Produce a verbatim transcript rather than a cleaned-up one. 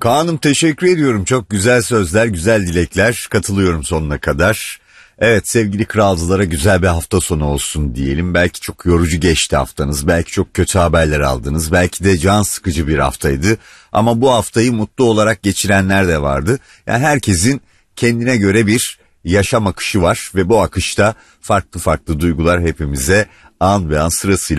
Kaan'ım teşekkür ediyorum. Çok güzel sözler, güzel dilekler. Katılıyorum sonuna kadar. Evet sevgili kralcılara güzel bir hafta sonu olsun diyelim. Belki çok yorucu geçti haftanız. Belki çok kötü haberler aldınız. Belki de can sıkıcı bir haftaydı. Ama bu haftayı mutlu olarak geçirenler de vardı. Yani herkesin kendine göre bir yaşam akışı var. Ve bu akışta farklı farklı duygular hepimize an ve an sırasıyla